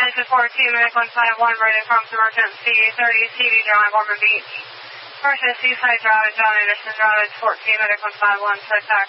Flight 14, Medical 151, ready from emergency 30 TV John Gorman Beach. Emergency Seaside Drive, John Anderson Drive, 14, Medical 51, to attack.